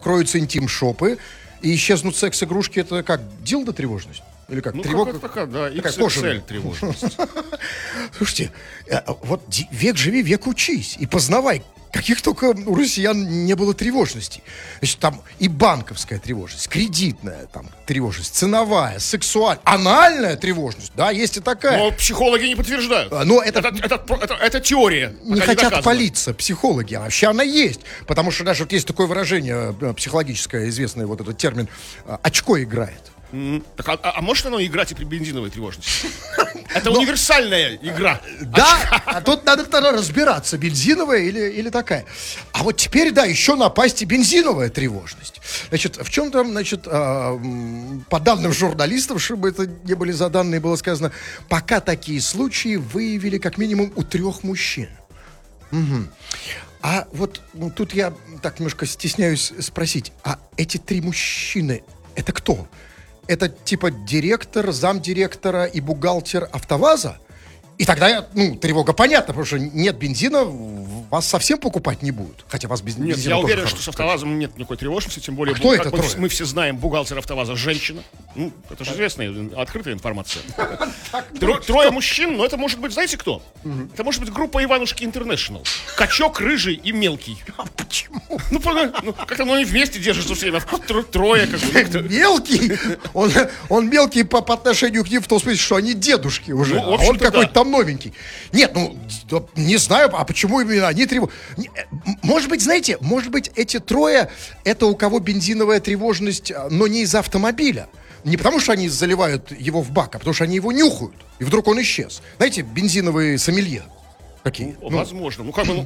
закроются интим-шопы и исчезнут секс-игрушки. Это как, дилдо-тревожность? Или как? Ну, Тревога? такая, да, Такая кожаная. XXL тревожность. Слушайте, вот век живи, век учись. И познавай, каких только у россиян не было тревожностей. Значит, там и банковская тревожность, кредитная там тревожность, ценовая, сексуальная, анальная тревожность. Да, есть и такая. Но психологи не подтверждают. Но это теория. не пока хотят доказано. палиться психологи, а вообще она есть. Потому что даже вот есть такое выражение психологическое, известное, вот этот термин «очко играет». Так, а может оно играть и при бензиновой тревожности? Это универсальная игра. Да, а тут надо тогда разбираться, бензиновая или такая. А вот теперь, да, еще напасть и бензиновая тревожность. Значит, в чем там, значит, по данным журналистов, чтобы это не были за данные, было сказано, пока такие случаи выявили как минимум у 3 мужчин. Угу. А вот тут я так немножко стесняюсь спросить, а эти 3 мужчины, это кто? Это типа директор, замдиректора и бухгалтер АвтоВАЗа? И тогда, тревога понятна, потому что нет бензина, вас совсем покупать не будут. Хотя вас без бензина Нет, я тоже уверен, хорошо, что с АвтоВАЗом нет никакой тревожности, тем более, кто это как трое? мы все знаем, бухгалтер АвтоВАЗа женщина. Это же известная, открытая информация. 3 мужчин, но это может быть, знаете кто? Это может быть группа Иванушки Интернешнл. Качок, рыжий и мелкий. А почему? Как-то они вместе держатся все время. Трое, как бы. Мелкий? Он мелкий по отношению к ним в том смысле, что они дедушки уже. Ну, в А он общем-то, какой-то да. там новенький. Нет, не знаю, а почему именно они тревожат? Может быть, знаете, эти 3 это у кого бензиновая тревожность, но не из автомобиля. Не потому, что они заливают его в бак, а потому, что они его нюхают. И вдруг он исчез. Знаете, бензиновые сомелье. Какие? Возможно.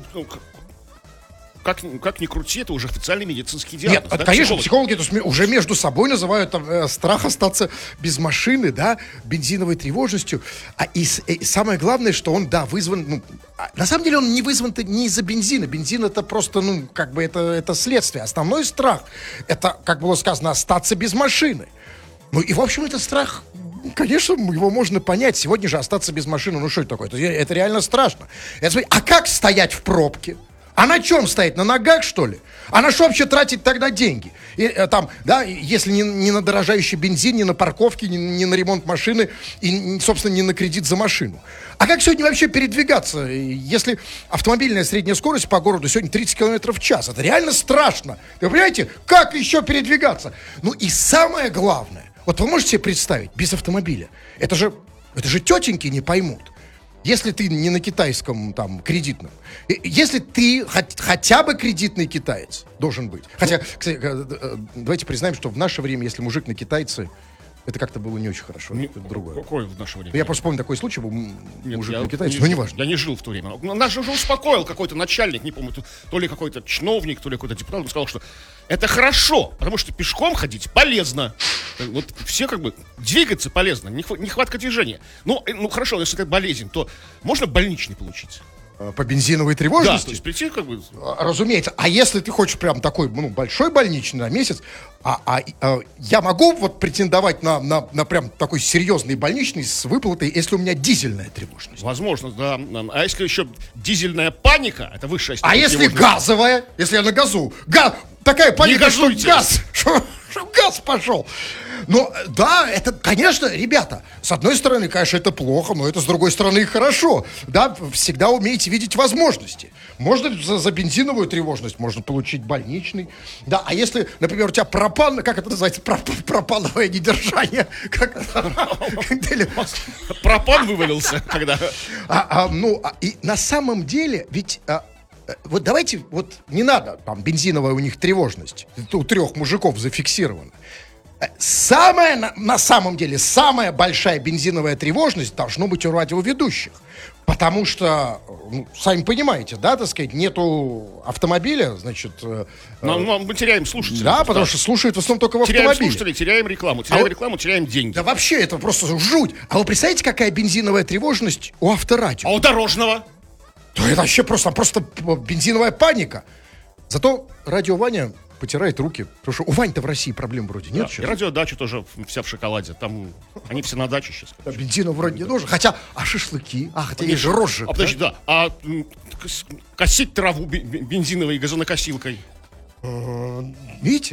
Как ни крути, это уже официальный медицинский диагноз. Нет, да, конечно, психологи. психологи уже между собой называют там, страх остаться без машины, да, бензиновой тревожностью. И самое главное, что он, да, вызван, на самом деле он не вызван-то не из-за бензина. Бензин это просто, это следствие. Основной страх, это, как было сказано, остаться без машины. И, в общем, это страх. Конечно, его можно понять. Сегодня же остаться без машины, что это такое? Это реально страшно. А как стоять в пробке? А на чем стоять? На ногах, что ли? А на что вообще тратить тогда деньги? Если не на дорожающий бензин, не на парковки, не на ремонт машины и, собственно, не на кредит за машину. А как сегодня вообще передвигаться, если автомобильная средняя скорость по городу сегодня 30 км в час? Это реально страшно. Вы понимаете, как еще передвигаться? И самое главное, вот вы можете себе представить, без автомобиля, это же тетеньки не поймут. Если ты не на китайском там кредитном, если ты хотя бы кредитный китаец должен быть. Хотя, кстати, давайте признаем, что в наше время, если мужик на китайце, это как-то было не очень хорошо. Это другое. Какое в наше время? Я просто помню такой случай, был мужик на китайце, но неважно. Я не жил в то время. Нас же уже успокоил какой-то начальник, не помню, то ли какой-то чиновник, то ли какой-то депутат, он сказал, что это хорошо, потому что пешком ходить полезно. Вот все как бы двигаться полезно, нехватка движения. Хорошо, если это болезнь, то можно больничный получить. По бензиновой тревожности? Да, то есть прийти как бы... Разумеется. А если ты хочешь прям такой, большой больничный на месяц, я могу вот претендовать на прям такой серьезный больничный с выплатой, если у меня дизельная тревожность? Возможно, да. А если еще дизельная паника, это высшая степень А если тревожности. газовая? Если я на газу? Такая паника, что газ! Что газ пошел! Да, это, конечно, ребята, с одной стороны, конечно, это плохо, но это, с другой стороны, и хорошо. Да, всегда умеете видеть возможности. Можно за бензиновую тревожность, можно получить больничный. Да, а если, например, у тебя как это называется, пропановое недержание? Пропан вывалился, когда... И на самом деле, ведь... Вот давайте, не надо, там, бензиновая у них тревожность. Это у 3 мужиков зафиксировано. На самом деле, самая большая бензиновая тревожность должна быть у радиоведущих. Потому что, сами понимаете, да, так сказать, нету автомобиля, значит... мы теряем слушателей. Да, потому что слушают в основном только в автомобиле. Теряем слушателей, теряем рекламу. Теряем деньги. Да вообще, это просто жуть. А вы представляете, какая бензиновая тревожность у авторадио? А у дорожного? Да это вообще просто бензиновая паника. Зато радио Ваня потирает руки. Потому что у Вани-то в России проблем вроде нет. И радиодача тоже вся в шоколаде. Там они все на даче сейчас. Бензина вроде не должен. Хотя, шшашлыки? Хотя есть же розжиг. Подожди, да. Косить траву бензиновой газонокосилкой? Видите?